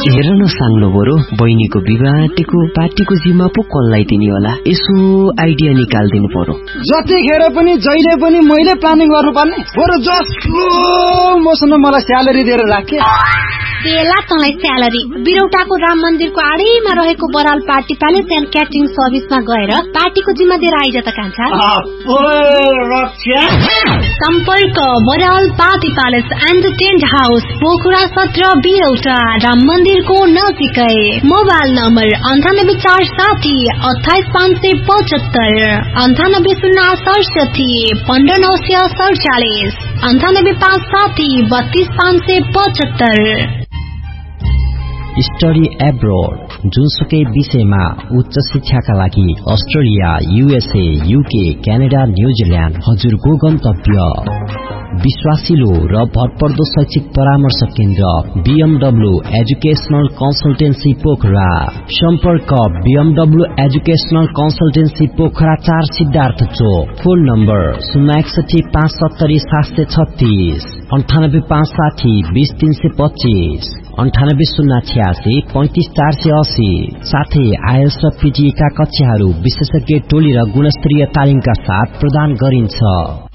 हेर न साङ्लो बोरो, बहिनीको विवाह पार्टीको जिम्मा पो कसलाई दिने होला, यसो आइडिया निकाल्दिनु पर्यो। जतिखेर पनि जहिले पनि मैले प्लानिङ गर्नुपर्ने, बरु जसको मसँग मलाई स्यालेरी दिएर राखे। बेला तँलाई स्यालेरी बिरौटाको राम मन्दिरको आडैमा रहेको Baral party palace and catering सर्भिसमा गएर पार्टीको जिम्मा दिएर आइज त कान्छा। सम्पर्क Baral party palace and tent house, Pokhara 17 बिरौटा, Ram मन्दिरको नजिकै। Mobile number 9847 28575, 9807 15947, 9857 32575। स्टडी एब्रोड, जुनसुकै विषयमा उच्च शिक्षाका लागि Australia, USA, UK, Canada, New Zealand हजुरको गन्तव्य। विश्वासिलो र भरपर्दो शैक्षिक परामर्श केन्द्र BMW एजुकेशनल कन्सल्टेन्सी पोखरा। सम्पर्क BMW educational consultancy Pokhara 4 Siddhartha चोक। Phone number 061 570 736, 98560 20325, 98086 35480। साथै आइएल्स र PTE का कक्षाहरू विशेषज्ञ टोली र गुणस्तरीय तालिमका साथ प्रदान गरिन्छ।